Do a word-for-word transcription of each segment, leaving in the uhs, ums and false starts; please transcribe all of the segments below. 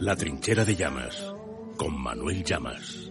La trinchera de Llamas, con Manuel Llamas.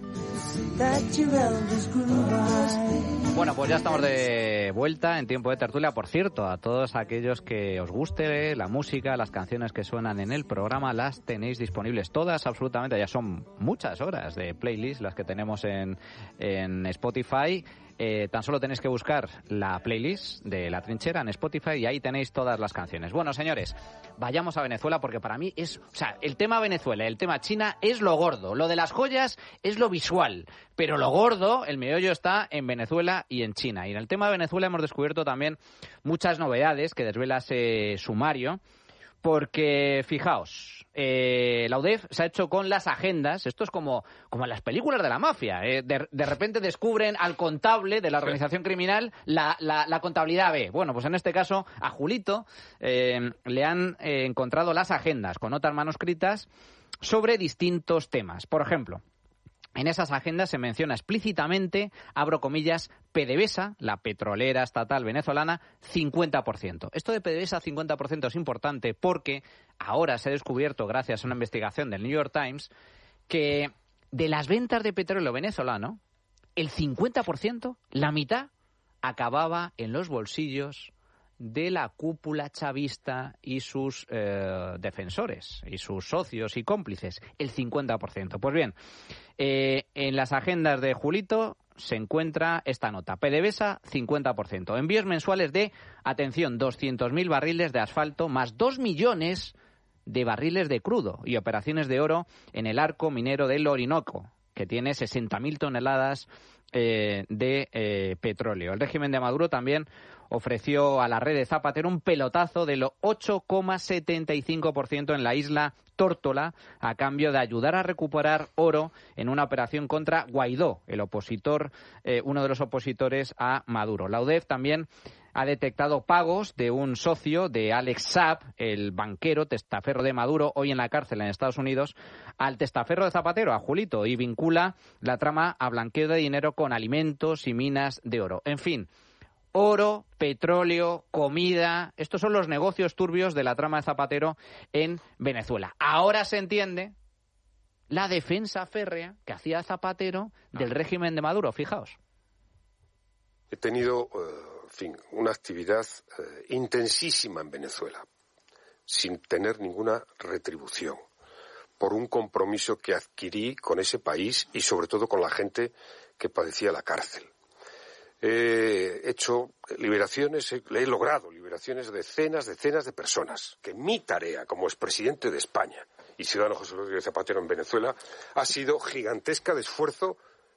Bueno, pues ya estamos de vuelta en tiempo de tertulia. Por cierto, a todos aquellos que os guste la música, las canciones que suenan en el programa, las tenéis disponibles todas, absolutamente. Ya son muchas horas de playlist las que tenemos en, en Spotify. Eh, tan solo tenéis que buscar la playlist de La Trinchera en Spotify y ahí tenéis todas las canciones. Bueno, señores, vayamos a Venezuela porque para mí es... O sea, el tema Venezuela, el tema China es lo gordo. Lo de las joyas es lo visual. Pero lo gordo, el meollo está en Venezuela y en China. Y en el tema de Venezuela hemos descubierto también muchas novedades que desvela ese sumario. Porque, fijaos, eh, la U D E F se ha hecho con las agendas, esto es como, como en las películas de la mafia, eh, de, de repente descubren al contable de la organización criminal la, la, la contabilidad B. Bueno, pues en este caso a Julito eh, le han eh, encontrado las agendas con notas manuscritas sobre distintos temas. Por ejemplo, en esas agendas se menciona explícitamente, abro comillas, PDVSA, la petrolera estatal venezolana, cincuenta por ciento. Esto de PDVSA cincuenta por ciento es importante porque ahora se ha descubierto, gracias a una investigación del New York Times, que de las ventas de petróleo venezolano, el cincuenta por ciento, la mitad, acababa en los bolsillos de la cúpula chavista y sus eh, defensores, y sus socios y cómplices, el cincuenta por ciento. Pues bien, eh, en las agendas de Julito se encuentra esta nota, PDVSA cincuenta por ciento, envíos mensuales de, atención, doscientos mil barriles de asfalto más dos millones de barriles de crudo y operaciones de oro en el arco minero del Orinoco, que tiene sesenta mil toneladas eh, de eh, petróleo. El régimen de Maduro también ofreció a la red de Zapatero un pelotazo de lo ocho coma setenta y cinco por ciento en la isla Tórtola a cambio de ayudar a recuperar oro en una operación contra Guaidó, el opositor, eh, uno de los opositores a Maduro. La U D E F también ha detectado pagos de un socio de Alex Saab, el banquero testaferro de Maduro, hoy en la cárcel en Estados Unidos, al testaferro de Zapatero, a Julito, y vincula la trama a blanqueo de dinero con alimentos y minas de oro. En fin, oro, petróleo, comida, estos son los negocios turbios de la trama de Zapatero en Venezuela. Ahora se entiende la defensa férrea que hacía Zapatero del régimen de Maduro, fijaos. He tenido, uh, en fin, una actividad uh, intensísima en Venezuela, sin tener ninguna retribución, por un compromiso que adquirí con ese país y sobre todo con la gente que padecía la cárcel. He hecho liberaciones, he, he logrado liberaciones de decenas, decenas de personas, que mi tarea como expresidente de España y ciudadano José Rodríguez Zapatero en Venezuela ha sido gigantesca de esfuerzo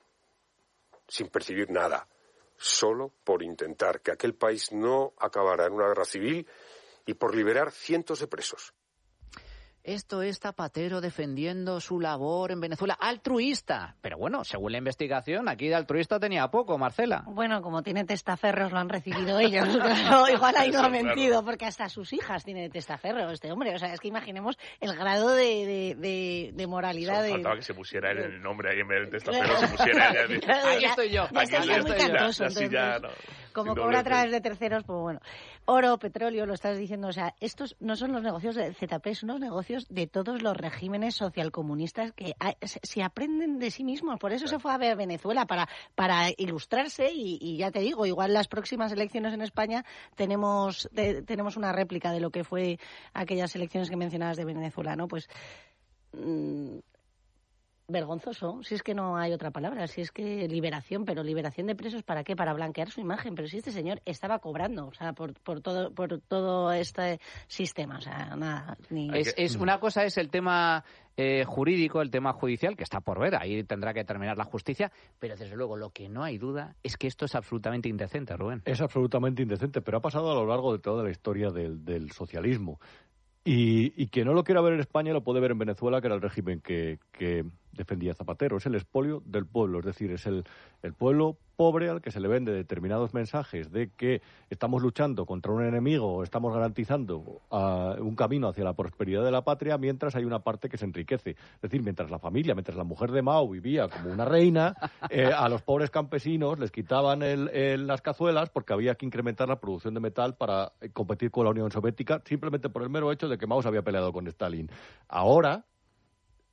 sin percibir nada, solo por intentar que aquel país no acabara en una guerra civil y por liberar cientos de presos. Esto es Zapatero defendiendo su labor en Venezuela, altruista. Pero bueno, según la investigación, aquí de altruista tenía poco, Marcela. Bueno, como tiene testaferros, lo han recibido ellos. Claro, igual ahí no ha mentido, porque hasta sus hijas tienen testaferros este hombre. O sea, es que imaginemos el grado de, de, de, de moralidad. Solo faltaba de, que se pusiera él el nombre ahí en vez del testaferro, se pusiera ella. Claro, aquí estoy yo. Ya Aquí está muy cantoso, ya, así ya, no, como cobra a través de terceros, pues bueno. Oro, petróleo, lo estás diciendo. O sea, estos no son los negocios de Z P, son los negocios de todos los regímenes socialcomunistas que se aprenden de sí mismos. Por eso se fue a ver Venezuela, para, para ilustrarse y, y ya te digo, igual las próximas elecciones en España tenemos, de, tenemos una réplica de lo que fue aquellas elecciones que mencionabas de Venezuela, ¿no? Pues mmm, vergonzoso, si es que no hay otra palabra, si es que liberación, pero liberación de presos, ¿para qué? Para blanquear su imagen, pero si este señor estaba cobrando, o sea, por, por todo por todo este sistema, o sea, nada. Ni... Es, es una cosa es el tema eh, jurídico, el tema judicial, que está por ver, ahí tendrá que terminar la justicia, pero desde luego lo que no hay duda es que esto es absolutamente indecente, Rubén. Es absolutamente indecente, pero ha pasado a lo largo de toda la historia del, del socialismo. Y, y quien no lo quiera ver en España lo puede ver en Venezuela, que era el régimen que, que defendía Zapatero. Es el expolio del pueblo, es decir, es el, el pueblo pobre al que se le vende determinados mensajes de que estamos luchando contra un enemigo o estamos garantizando uh, un camino hacia la prosperidad de la patria, mientras hay una parte que se enriquece. Es decir, mientras la familia, mientras la mujer de Mao vivía como una reina, eh, a los pobres campesinos les quitaban el, el, las cazuelas porque había que incrementar la producción de metal para competir con la Unión Soviética, simplemente por el mero hecho de que Mao se había peleado con Stalin. Ahora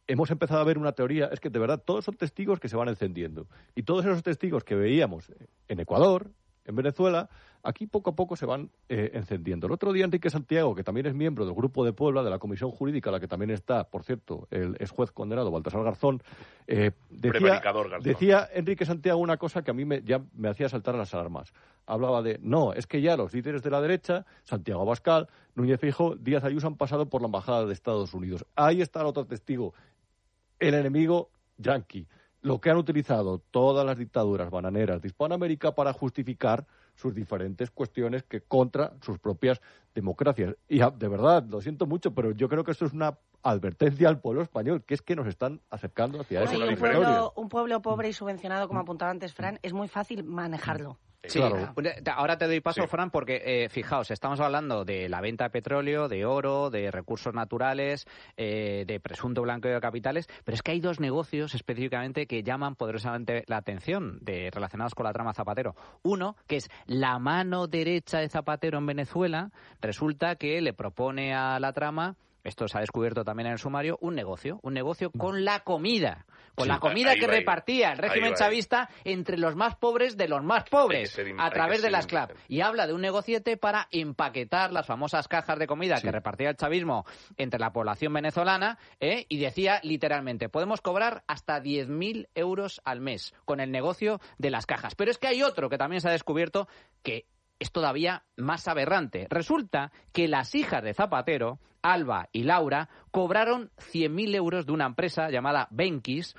hemos empezado a ver una teoría, es que de verdad todos son testigos que se van encendiendo. Y todos esos testigos que veíamos en Ecuador, en Venezuela, aquí poco a poco se van eh, encendiendo. El otro día Enrique Santiago, que también es miembro del Grupo de Puebla, de la Comisión Jurídica, a la que también está, por cierto, el ex juez condenado Baltasar Garzón, eh, decía, Garzón, decía Enrique Santiago una cosa que a mí me, ya me hacía saltar las alarmas. Hablaba de, no, es que ya los líderes de la derecha, Santiago Abascal, Núñez Feijóo, Díaz Ayuso, han pasado por la Embajada de Estados Unidos. Ahí está el otro testigo, el enemigo yanqui. Lo que han utilizado todas las dictaduras bananeras de Hispanoamérica para justificar sus diferentes cuestiones que contra sus propias democracias. Y de verdad, lo siento mucho, pero yo creo que esto es una advertencia al pueblo español, que es que nos están acercando hacia sí, eso. Un pueblo, un pueblo pobre y subvencionado, como apuntaba antes Fran, es muy fácil manejarlo. Sí, claro. Ahora te doy paso, sí. Fran, porque eh, fijaos, estamos hablando de la venta de petróleo, de oro, de recursos naturales, eh, de presunto blanqueo de capitales, pero es que hay dos negocios específicamente que llaman poderosamente la atención de, relacionados con la trama Zapatero. Uno, que es la mano derecha de Zapatero en Venezuela, resulta que le propone a la trama, esto se ha descubierto también en el sumario, un negocio, un negocio con la comida, con sí, la comida que va, repartía el régimen chavista entre los más pobres de los más pobres, ser, a través de las C L A P. Indicente. Y habla de un negociete para empaquetar las famosas cajas de comida sí. que repartía el chavismo entre la población venezolana, ¿eh? Y decía literalmente, podemos cobrar hasta diez mil euros al mes con el negocio de las cajas. Pero es que hay otro que también se ha descubierto que es todavía más aberrante. Resulta que las hijas de Zapatero, Alba y Laura, cobraron cien mil euros de una empresa llamada Benquis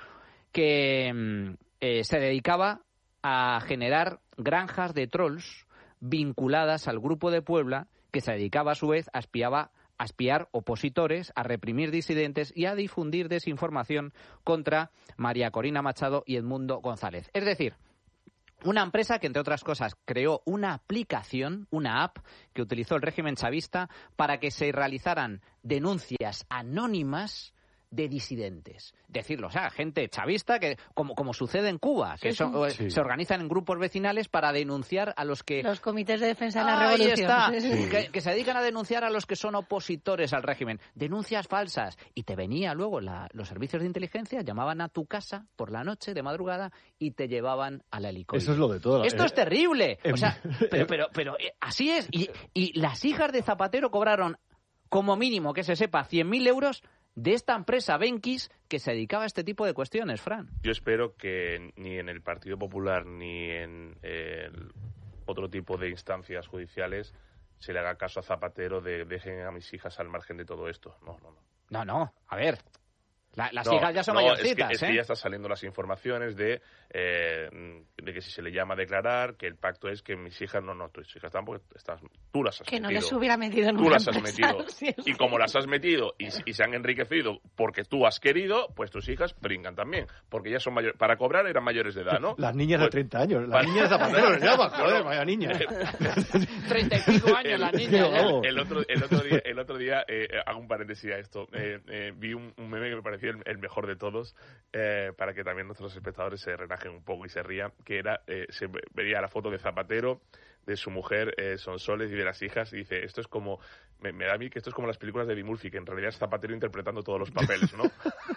que eh, se dedicaba a generar granjas de trolls vinculadas al Grupo de Puebla, que se dedicaba a su vez a, espiaba, a espiar opositores, a reprimir disidentes y a difundir desinformación contra María Corina Machado y Edmundo González. Es decir, una empresa que, entre otras cosas, creó una aplicación, una app, que utilizó el régimen chavista para que se realizaran denuncias anónimas de disidentes. Decirlo, o sea, gente chavista, que como, como sucede en Cuba, que sí, son, sí. se organizan en grupos vecinales para denunciar a los que... Los comités de defensa de la Ahí revolución. está, Sí. que, que se dedican a denunciar a los que son opositores al régimen. Denuncias falsas. Y te venía luego la, los servicios de inteligencia, llamaban a tu casa por la noche, de madrugada, y te llevaban a la helicóptero. Eso es lo de todo. Esto eh, es terrible. eh, O sea, pero, pero, pero eh, así es. Y, y las hijas de Zapatero cobraron, como mínimo, que se sepa, cien mil euros de esta empresa Benquis que se dedicaba a este tipo de cuestiones, Fran. Yo espero que ni en el Partido Popular ni en eh, el otro tipo de instancias judiciales se le haga caso a Zapatero de dejen a mis hijas al margen de todo esto. No, no, no. No, no, a ver... La, las no, hijas ya son no, mayorcitas, es que, ¿eh? es que ya están saliendo las informaciones de, eh, de que si se le llama a declarar, que el pacto es que mis hijas, no, no, tus hijas tampoco, estás, tú las has que metido. no les hubiera metido en Tú una las has empresa, metido. sí, sí. Y como las has metido y, y se han enriquecido porque tú has querido, pues tus hijas brincan también. Porque ya son mayores. Para cobrar eran mayores de edad, ¿no? Las niñas Pues, de treinta años. Las para- niñas de Zapatero les llaman. No, Joder, no. vaya niña. Treinta y pico años El- las niñas. Qué ¿eh? bobo. El otro, el otro día, el otro día eh, hago un paréntesis a esto. Eh, eh, vi un, un meme que me pareció el, el mejor de todos, eh, para que también nuestros espectadores se relajen un poco y se rían, que era, eh, se veía la foto de Zapatero, de su mujer eh, Sonsoles y de las hijas, y dice, esto es como, me, me da a mí que esto es como las películas de Eddie Murphy, que en realidad es Zapatero interpretando todos los papeles, ¿no?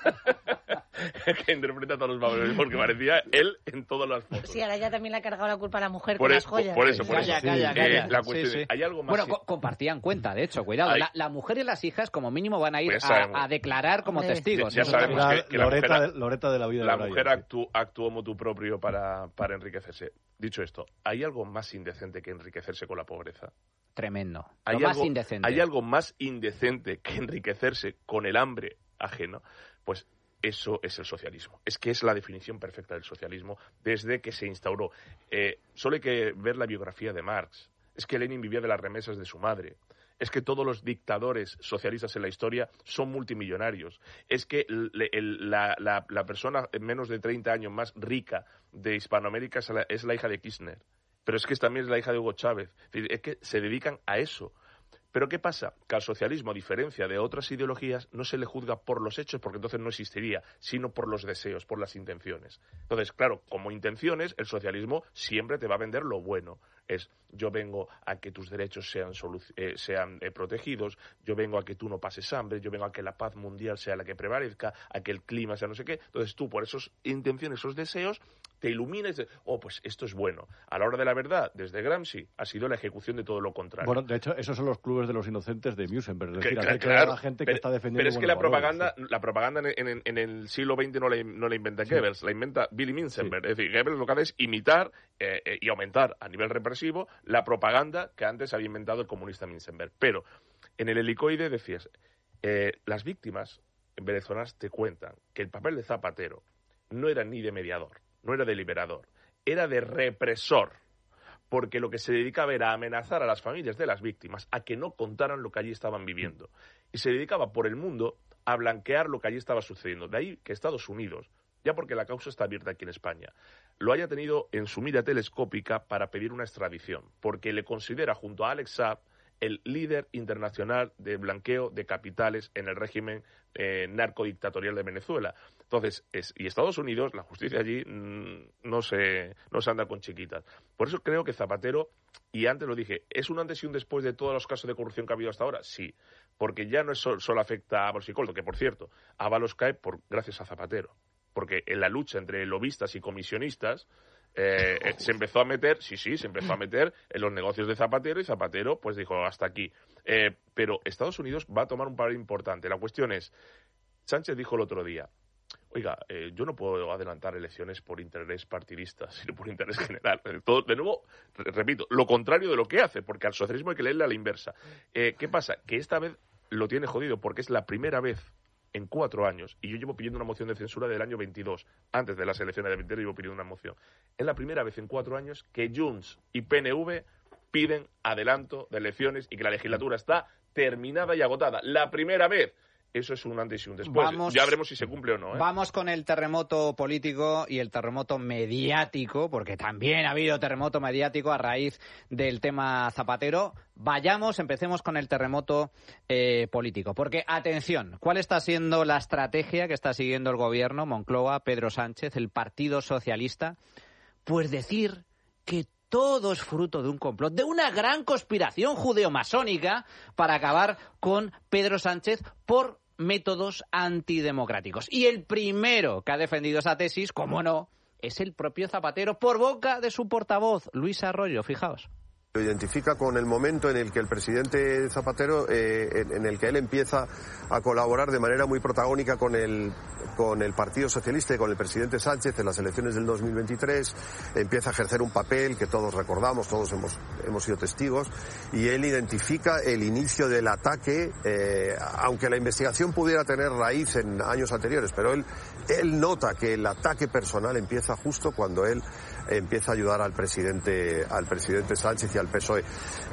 Que interpreta todos los papeles, porque parecía él en todas las fotos. Sí, ahora ya también le ha cargado la culpa a la mujer Por con eso, las joyas. por eso, por Calla, eso. calla, Eh, calla. la cuestión Sí, sí. es, ¿hay algo más? Bueno, co- compartían cuenta, de hecho, cuidado. Hay- La, la mujer y las hijas, como mínimo, van a ir Pues ya a, sabemos. a declarar como Hombre. testigos. Ya Eso sabemos también. que- que la Loreta, mujer- de, Loreta de la vida La de Brian, mujer sí. actuó, actuó motu propio para, para enriquecerse. Dicho esto, ¿hay algo más indecente que enriquecerse con la pobreza? Tremendo. ¿Hay Lo más algo, indecente. ¿Hay algo más indecente que enriquecerse con el hambre ajeno? Pues eso es el socialismo. Es que es la definición perfecta del socialismo desde que se instauró. Eh, solo hay que ver la biografía de Marx. Es que Lenin vivía de las remesas de su madre. Es que todos los dictadores socialistas en la historia son multimillonarios. Es que el- el- la, la- la persona en menos de treinta años más rica de Hispanoamérica es la, es la hija de Kirchner. Pero es que también es la hija de Hugo Chávez. Es decir, es que se dedican a eso. Pero ¿qué pasa? Que al socialismo, a diferencia de otras ideologías, no se le juzga por los hechos, porque entonces no existiría, sino por los deseos, por las intenciones. Entonces, claro, como intenciones, el socialismo siempre te va a vender lo bueno. Es yo vengo a que tus derechos sean, solu- eh, sean eh, protegidos, yo vengo a que tú no pases hambre, yo vengo a que la paz mundial sea la que prevalezca, a que el clima sea no sé qué. Entonces tú, por esas intenciones, esos deseos, te iluminas de, oh, pues esto es bueno. A la hora de la verdad, desde Gramsci, ha sido la ejecución de todo lo contrario. Bueno, de hecho, esos son los clubes de los inocentes de Musenberg. Es decir, Que, hay claro, la gente pero, que está defendiendo pero es que la valores, propaganda, sí. la propaganda en, en, en el siglo veinte no la, no la inventa Sí. Goebbels, la inventa Billy Minzenberg. Sí. Es decir, Goebbels lo que hace es imitar eh, eh, y aumentar a nivel represivo la propaganda que antes había inventado el comunista Minzenberg. Pero en el helicoide decías, eh, las víctimas venezolanas te cuentan que el papel de Zapatero no era ni de mediador, no era de liberador, era de represor, porque lo que se dedicaba era a amenazar a las familias de las víctimas, a que no contaran lo que allí estaban viviendo. Y se dedicaba por el mundo a blanquear lo que allí estaba sucediendo. De ahí que Estados Unidos, ya porque la causa está abierta aquí en España, lo haya tenido en su mira telescópica para pedir una extradición, porque le considera, junto a Alex Saab, el líder internacional de blanqueo de capitales en el régimen eh, narcodictatorial de Venezuela. Entonces, es, y Estados Unidos, la justicia allí mmm, no, se, no se anda con chiquitas. Por eso creo que Zapatero, y antes lo dije, ¿es un antes y un después de todos los casos de corrupción que ha habido hasta ahora? Sí, porque ya no es solo, solo afecta a Ábalos y Coldo, que por cierto, Ábalos cae por, gracias a Zapatero, porque en la lucha entre lobistas y comisionistas, Eh, eh, se empezó a meter, sí, sí, se empezó a meter en los negocios de Zapatero y Zapatero pues dijo hasta aquí. Eh, pero Estados Unidos va a tomar un papel importante. La cuestión es, Sánchez dijo el otro día, oiga, eh, yo no puedo adelantar elecciones por interés partidista, sino por interés general. Todo, de nuevo, re- repito, lo contrario de lo que hace, porque al socialismo hay que leerle a la inversa. Eh, ¿Qué pasa? Que esta vez lo tiene jodido porque es la primera vez en cuatro años, y yo llevo pidiendo una moción de censura del año veintidós, antes de las elecciones de veintidós llevo pidiendo una moción. Es la primera vez en cuatro años que Junts y P N V piden adelanto de elecciones y que la legislatura está terminada y agotada. La primera vez. Eso es un antes y un después. Vamos, ya veremos si se cumple o no, ¿eh? Vamos con el terremoto político y el terremoto mediático, porque también ha habido terremoto mediático a raíz del tema Zapatero. Vayamos, empecemos con el terremoto eh, político. Porque, atención, ¿cuál está siendo la estrategia que está siguiendo el gobierno, Moncloa, Pedro Sánchez, el Partido Socialista? Pues decir que todo es fruto de un complot, de una gran conspiración judeo-masónica para acabar con Pedro Sánchez por métodos antidemocráticos. Y el primero que ha defendido esa tesis, cómo no, es el propio Zapatero, por boca de su portavoz, Luis Arroyo, fijaos. Lo identifica con el momento en el que el presidente Zapatero, eh, en, en el que él empieza a colaborar de manera muy protagónica con el, con el Partido Socialista y con el presidente Sánchez en las elecciones del dos mil veintitrés, empieza a ejercer un papel que todos recordamos, todos hemos, hemos sido testigos, y él identifica el inicio del ataque, eh, aunque la investigación pudiera tener raíz en años anteriores, pero él, él nota que el ataque personal empieza justo cuando él empieza a ayudar al presidente al presidente Sánchez y al P S O E.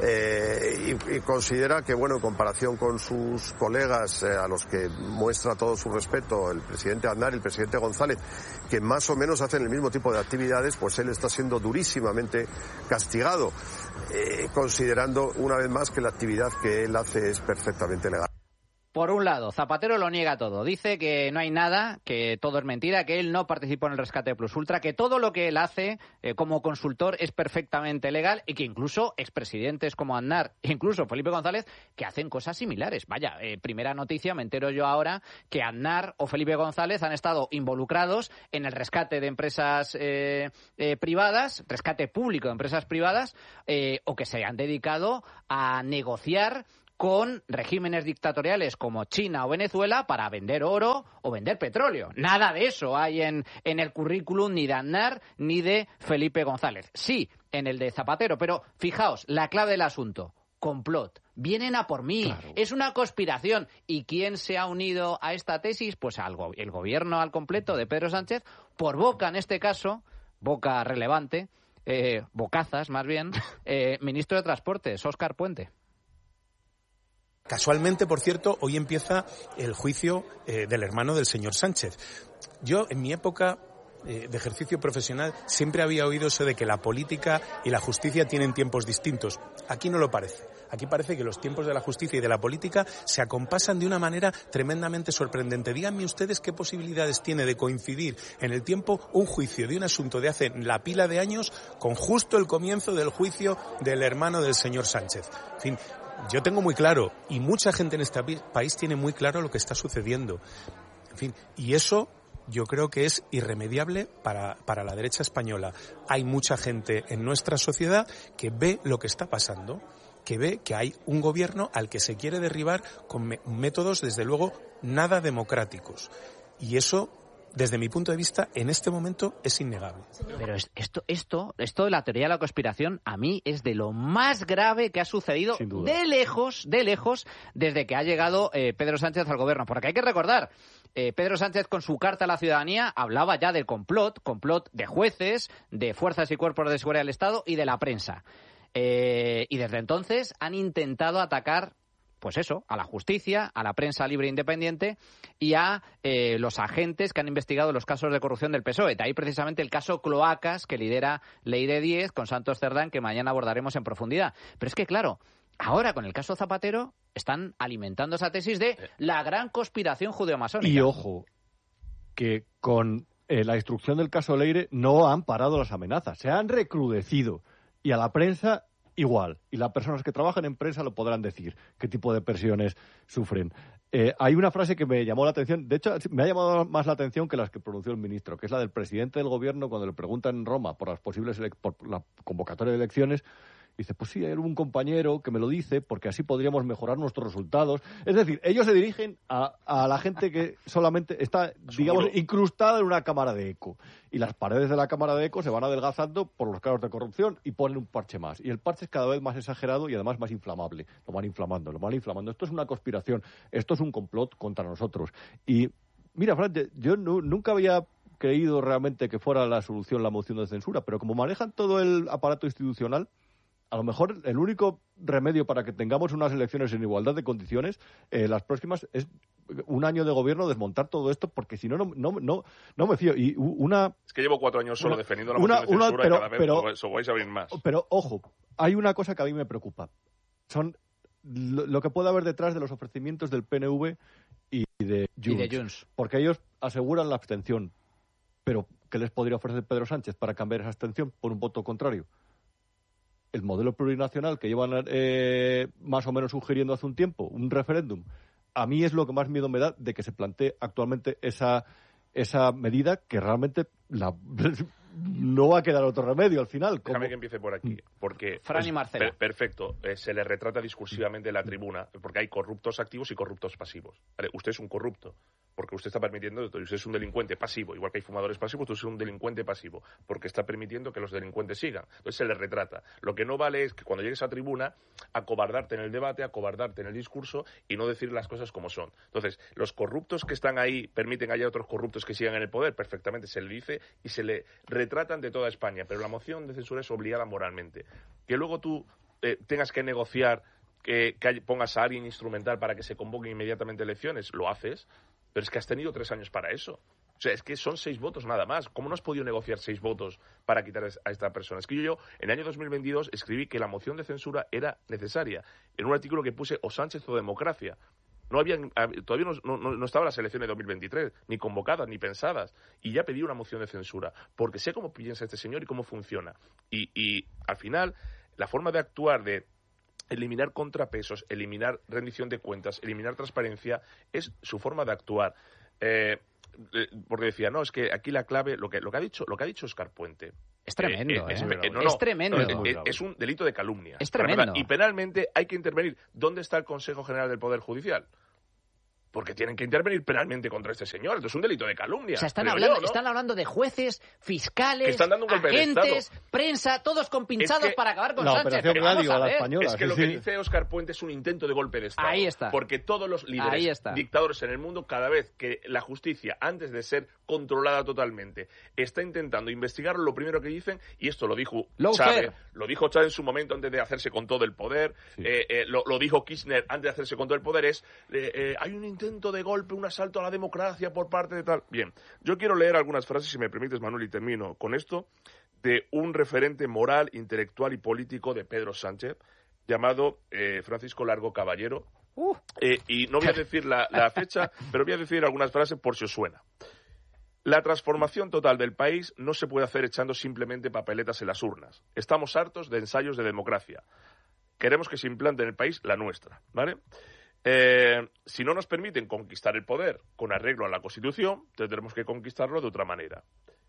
Eh, y, y considera que, bueno, en comparación con sus colegas, eh, a los que muestra todo su respeto, el presidente Aznar y el presidente González, que más o menos hacen el mismo tipo de actividades, pues él está siendo durísimamente castigado, eh, considerando una vez más que la actividad que él hace es perfectamente legal. Por un lado, Zapatero lo niega todo. Dice que no hay nada, que todo es mentira, que él no participó en el rescate Plus Ultra, que todo lo que él hace eh, como consultor es perfectamente legal y que incluso expresidentes como Aznar, incluso Felipe González, que hacen cosas similares. Vaya, eh, primera noticia, me entero yo ahora que Aznar o Felipe González han estado involucrados en el rescate de empresas eh, eh, privadas, rescate público de empresas privadas, eh, o que se han dedicado a negociar con regímenes dictatoriales como China o Venezuela para vender oro o vender petróleo. Nada de eso hay en, en el currículum ni de Aznar ni de Felipe González. Sí, en el de Zapatero, pero fijaos, la clave del asunto, complot. Vienen a por mí, claro. Es una conspiración. ¿Y quién se ha unido a esta tesis? Pues algo, el gobierno al completo de Pedro Sánchez, por boca en este caso, boca relevante, eh, bocazas más bien, eh, ministro de Transportes, Óscar Puente. Casualmente, por cierto, hoy empieza el juicio eh, del hermano del señor Sánchez. Yo, en mi época, eh, de ejercicio profesional siempre había oído eso de que la política y la justicia tienen tiempos distintos. Aquí no lo parece. Aquí parece que los tiempos de la justicia y de la política se acompasan de una manera tremendamente sorprendente. Díganme ustedes qué posibilidades tiene de coincidir en el tiempo un juicio de un asunto de hace la pila de años con justo el comienzo del juicio del hermano del señor Sánchez. En fin, yo tengo muy claro, y mucha gente en este país tiene muy claro lo que está sucediendo. En fin, y eso yo creo que es irremediable para, para la derecha española. Hay mucha gente en nuestra sociedad que ve lo que está pasando, que ve que hay un gobierno al que se quiere derribar con me- métodos, desde luego, nada democráticos. Y eso, desde mi punto de vista, en este momento es innegable. Pero esto, esto, esto de la teoría de la conspiración, a mí es de lo más grave que ha sucedido de lejos, de lejos, desde que ha llegado eh, Pedro Sánchez al gobierno. Porque hay que recordar, eh, Pedro Sánchez con su carta a la ciudadanía hablaba ya del complot, complot de jueces, de fuerzas y cuerpos de seguridad del Estado y de la prensa. Eh, y desde entonces han intentado atacar, pues eso, a la justicia, a la prensa libre e independiente y a eh, los agentes que han investigado los casos de corrupción del P S O E. De ahí precisamente el caso Cloacas que lidera Ley de diez con Santos Cerdán, que mañana abordaremos en profundidad. Pero es que, claro, ahora con el caso Zapatero están alimentando esa tesis de la gran conspiración judeo-masónica. Y ojo, que con eh, la instrucción del caso Leire no han parado las amenazas, se han recrudecido. Y a la prensa igual. Y las personas que trabajan en prensa lo podrán decir, qué tipo de presiones sufren. Eh, hay una frase que me llamó la atención, de hecho me ha llamado más la atención que las que pronunció el ministro, que es la del presidente del gobierno cuando le preguntan en Roma por las posibles ele- por la convocatoria de elecciones. Dice, pues sí, hay un compañero que me lo dice porque así podríamos mejorar nuestros resultados. Es decir, ellos se dirigen a, a la gente que solamente está, digamos, incrustada en una cámara de eco. Y las paredes de la cámara de eco se van adelgazando por los casos de corrupción y ponen un parche más. Y el parche es cada vez más exagerado y además más inflamable. Lo van inflamando, lo van inflamando. Esto es una conspiración, esto es un complot contra nosotros. Y mira, Fran, yo no, nunca había creído realmente que fuera la solución la moción de censura, pero como manejan todo el aparato institucional, a lo mejor el único remedio para que tengamos unas elecciones en igualdad de condiciones, eh, las próximas, es un año de gobierno desmontar todo esto, porque si no, no, no, no, no me fío. Y una... Es que llevo cuatro años solo una, defendiendo la una, moción de censura una, pero, y cada vez pero, eso vais a ver más. Pero, ojo, hay una cosa que a mí me preocupa. Son lo, lo que puede haber detrás de los ofrecimientos del P N V y de Junts. Y de Junts. Porque ellos aseguran la abstención. Pero, ¿qué les podría ofrecer Pedro Sánchez para cambiar esa abstención por un voto contrario? El modelo plurinacional que llevan eh, más o menos sugiriendo hace un tiempo, un referéndum. A mí es lo que más miedo me da de que se plantee actualmente esa, esa medida que realmente la, no va a quedar otro remedio al final. Déjame como... que empiece por aquí, porque... Fran y Marcela. Per- perfecto, eh, se le retrata discursivamente en la tribuna, porque hay corruptos activos y corruptos pasivos. Vale, usted es un corrupto, porque usted está permitiendo, usted es un delincuente pasivo, igual que hay fumadores pasivos, usted es un delincuente pasivo, porque está permitiendo que los delincuentes sigan. Entonces se le retrata. Lo que no vale es que cuando llegues a tribuna, acobardarte en el debate, acobardarte en el discurso y no decir las cosas como son. Entonces, los corruptos que están ahí permiten que haya otros corruptos que sigan en el poder, perfectamente se le dice y se le retratan de toda España, pero la moción de censura es obligada moralmente. Que luego tú eh, tengas que negociar, que, que pongas a alguien instrumental para que se convoquen inmediatamente elecciones, lo haces, pero es que has tenido tres años para eso. O sea, es que son seis votos nada más. ¿Cómo no has podido negociar seis votos para quitar a esta persona? Es que yo, yo en el año dos mil veintidós escribí que la moción de censura era necesaria. En un artículo que puse o Sánchez o democracia. No habían, todavía no, no, no estaban las elecciones de dos mil veintitrés, ni convocadas, ni pensadas. Y ya pedí una moción de censura, porque sé cómo piensa este señor y cómo funciona. Y, y al final, la forma de actuar de eliminar contrapesos, eliminar rendición de cuentas, eliminar transparencia, es su forma de actuar. Eh, porque decía, no, es que aquí la clave, lo que, lo que ha dicho, lo que ha dicho Óscar Puente. Es tremendo, eh, eh, ¿eh? Es, no, no, es tremendo. No, es, es un delito de calumnia. Es tremendo. Y penalmente hay que intervenir. ¿Dónde está el Consejo General del Poder Judicial? Porque tienen que intervenir penalmente contra este señor. Esto es un delito de calumnia. O sea, están, hablando, yo, ¿no? están hablando de jueces, fiscales, están dando un golpe agentes, de prensa, todos compinchados es que, para acabar con la Sánchez. Operación Gladio a la ver. española. Es que sí, lo sí. que dice Óscar Puente es un intento de golpe de Estado. Ahí está. Porque todos los líderes dictadores en el mundo, cada vez que la justicia, antes de ser controlada totalmente, está intentando investigar, lo primero que dicen, y esto lo dijo Chávez, lo dijo Chávez en su momento antes de hacerse con todo el poder, sí. eh, eh, lo, lo dijo Kirchner antes de hacerse con todo el poder, es, eh, eh, hay un intento intento de golpe, un asalto a la democracia por parte de tal. Bien, yo quiero leer algunas frases, si me permites, Manuel, y termino con esto, de un referente moral, intelectual y político de Pedro Sánchez, llamado eh, Francisco Largo Caballero. Uh. Eh, y no voy a decir la, la fecha, pero voy a decir algunas frases por si os suena. La transformación total del país no se puede hacer echando simplemente papeletas en las urnas. Estamos hartos de ensayos de democracia. Queremos que se implante en el país la nuestra, ¿vale? Eh, si no nos permiten conquistar el poder con arreglo a la Constitución, tendremos que conquistarlo de otra manera.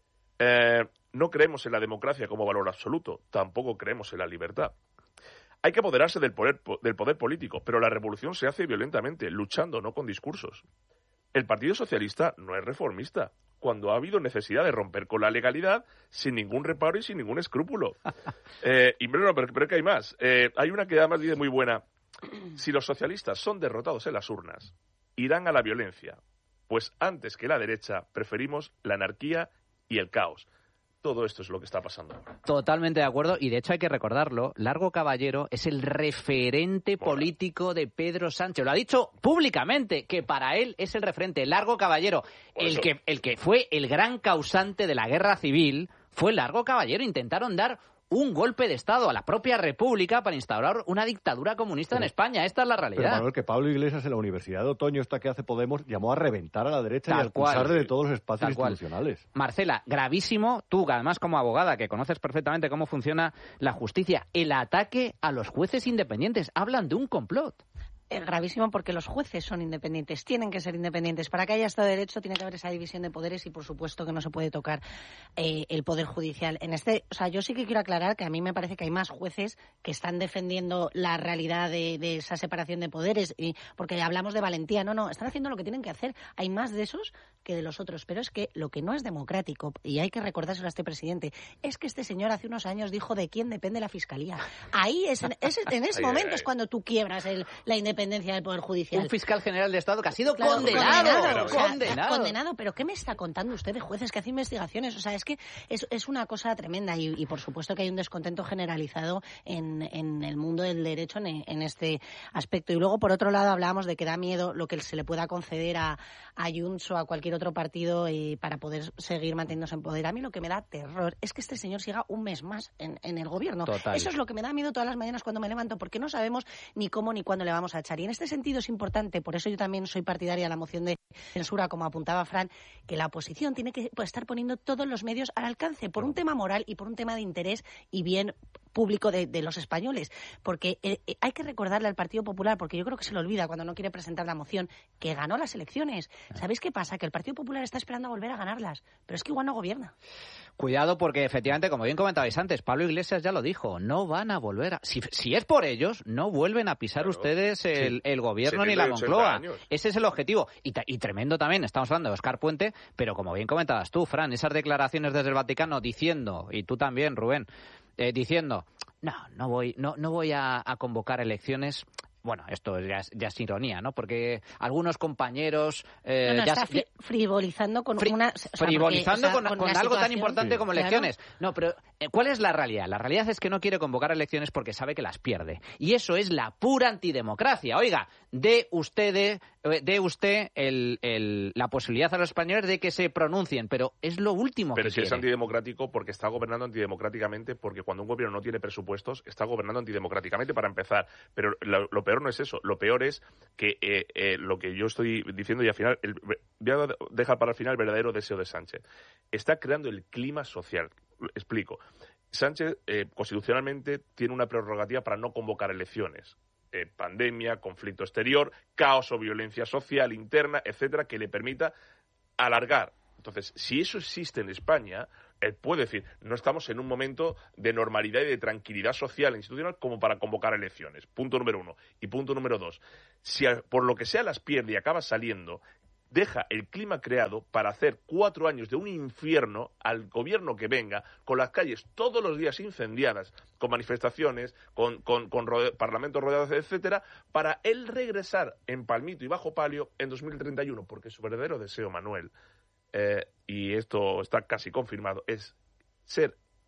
Eh, no creemos en la democracia como valor absoluto, tampoco creemos en la libertad. Hay que apoderarse del poder, del poder político, pero la revolución se hace violentamente, luchando, no con discursos. El Partido Socialista no es reformista, cuando ha habido necesidad de romper con la legalidad sin ningún reparo y sin ningún escrúpulo. Eh, y pero, pero, pero que hay más. Eh, hay una que además dice muy buena. Si los socialistas son derrotados en las urnas, irán a la violencia, pues antes que la derecha preferimos la anarquía y el caos. Todo esto es lo que está pasando ahora. Totalmente de acuerdo, y de hecho hay que recordarlo, Largo Caballero es el referente bueno. político de Pedro Sánchez. Lo ha dicho públicamente, que para él es el referente. Largo Caballero, el que, el que fue el gran causante de la guerra civil, fue Largo Caballero. Intentaron dar un golpe de Estado a la propia República para instaurar una dictadura comunista pero, en España. Esta es la realidad. Pero, Manuel, que Pablo Iglesias en la Universidad de Otoño, esta que hace Podemos, llamó a reventar a la derecha tal y a expulsarle de todos los espacios institucionales. Marcela, gravísimo, tú además como abogada que conoces perfectamente cómo funciona la justicia, el ataque a los jueces independientes. Hablan de un complot. Es gravísimo porque los jueces son independientes, tienen que ser independientes. Para que haya Estado de Derecho tiene que haber esa división de poderes y, por supuesto, que no se puede tocar eh, el Poder Judicial. En este, o sea, yo sí que quiero aclarar que a mí me parece que hay más jueces que están defendiendo la realidad de, de esa separación de poderes, y, porque hablamos de valentía. No, no, están haciendo lo que tienen que hacer. Hay más de esos que de los otros. Pero es que lo que no es democrático, y hay que recordárselo a este presidente, es que este señor hace unos años dijo de quién depende la Fiscalía. Ahí, es en, es, en ese ay, momento ay, ay. es cuando tú quiebras el, la independencia independencia del Poder Judicial. Un fiscal general de Estado que ha sido claro, condenado. Condenado, o sea, condenado. condenado. Pero ¿qué me está contando usted de jueces que hacen investigaciones? O sea, es que es, es una cosa tremenda y, y por supuesto que hay un descontento generalizado en, en el mundo del derecho en, en este aspecto. Y luego, por otro lado, hablábamos de que da miedo lo que se le pueda conceder a, a Junts o a cualquier otro partido eh, para poder seguir manteniéndose en poder. A mí lo que me da terror es que este señor siga un mes más en, en el gobierno. Total. Eso es lo que me da miedo todas las mañanas cuando me levanto, porque no sabemos ni cómo ni cuándo le vamos a echar. Y en este sentido es importante, por eso yo también soy partidaria de la moción de censura, como apuntaba Fran, que la oposición tiene que pues, estar poniendo todos los medios al alcance por un tema moral y por un tema de interés y bien público de, de los españoles, porque eh, hay que recordarle al Partido Popular, porque yo creo que se le olvida cuando no quiere presentar la moción, que ganó las elecciones. ¿Sabéis qué pasa? Que el Partido Popular está esperando a volver a ganarlas, pero es que igual no gobierna. Cuidado, porque efectivamente, como bien comentabais antes, Pablo Iglesias ya lo dijo, no van a volver a... Si, si es por ellos, no vuelven a pisar claro. ustedes el, sí. el gobierno ni la Moncloa. Ese es el objetivo. Y, y tremendo también, estamos hablando de Óscar Puente, pero como bien comentabas tú, Fran, esas declaraciones desde el Vaticano diciendo, y tú también, Rubén, eh, diciendo, no, no voy, no, no voy a, a convocar elecciones. Bueno, esto ya es, ya es ironía, ¿no? Porque algunos compañeros... Eh, no, no, ya, está fri- frivolizando con fri- una... O sea, frivolizando porque, o sea, con, con, con algo situación, tan importante sí, como elecciones. Claro. No, pero eh, ¿cuál es la realidad? La realidad es que no quiere convocar elecciones porque sabe que las pierde. Y eso es la pura antidemocracia. Oiga, dé usted, dé usted el, el, la posibilidad a los españoles de que se pronuncien, pero es lo último pero que si quiere. Es antidemocrático porque está gobernando antidemocráticamente, porque cuando un gobierno no tiene presupuestos, está gobernando antidemocráticamente para empezar. Pero lo, lo peor no es eso. Lo peor es que eh, eh, lo que yo estoy diciendo y al final, el, voy a dejar para el final el verdadero deseo de Sánchez. Está creando el clima social. Explico. Sánchez eh, constitucionalmente tiene una prerrogativa para no convocar elecciones. Eh, pandemia, conflicto exterior, caos o violencia social interna, etcétera, que le permita alargar. Entonces, si eso existe en España, él puede decir, no estamos en un momento de normalidad y de tranquilidad social e institucional como para convocar elecciones. Punto número uno. Y punto número dos. Si por lo que sea las pierde y acaba saliendo, deja el clima creado para hacer cuatro años de un infierno al gobierno que venga, con las calles todos los días incendiadas, con manifestaciones, con, con, con rode- parlamentos rodeados, etcétera, para él regresar en palmito y bajo palio en dos mil treinta y uno, porque su verdadero deseo, Manuel, eh, y esto está casi confirmado, es ser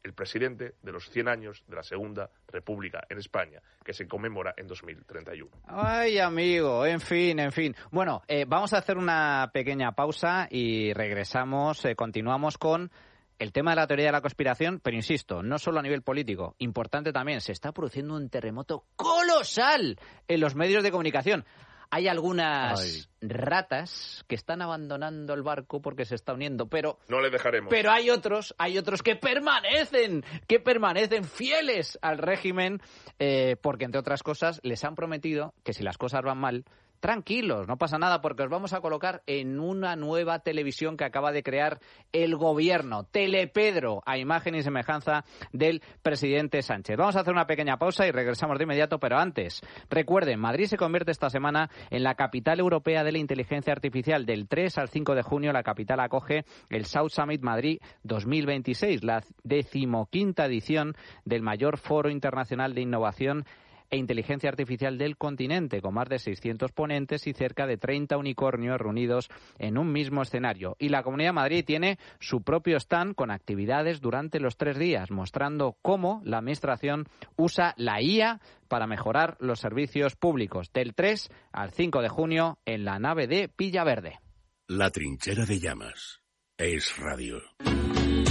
el presidente de los cien años de la Segunda República en España, que se conmemora en dos mil treinta y uno. Ay, amigo, en fin, en fin. Bueno, eh, vamos a hacer una pequeña pausa y regresamos, eh, continuamos con el tema de la teoría de la conspiración, pero insisto, no solo a nivel político, importante también, se está produciendo un terremoto colosal en los medios de comunicación. Hay algunas Ay. ratas que están abandonando el barco porque se está uniendo, pero no les dejaremos. Pero hay otros, hay otros que permanecen, que permanecen fieles al régimen, eh, porque entre otras cosas les han prometido que si las cosas van mal, tranquilos, no pasa nada, porque os vamos a colocar en una nueva televisión que acaba de crear el gobierno, Telepedro, a imagen y semejanza del presidente Sánchez. Vamos a hacer una pequeña pausa y regresamos de inmediato, pero antes, recuerden, Madrid se convierte esta semana en la capital europea de la inteligencia artificial. Del tres al cinco de junio, la capital acoge el South Summit Madrid dos mil veintiséis, la decimoquinta edición del mayor foro internacional de innovación e inteligencia artificial del continente, con más de seiscientos ponentes y cerca de treinta unicornios reunidos en un mismo escenario. Y la Comunidad de Madrid tiene su propio stand con actividades durante los tres días, mostrando cómo la Administración usa la I A para mejorar los servicios públicos. Del tres al cinco de junio en la nave de Villaverde. La trinchera de llamas. Es radio.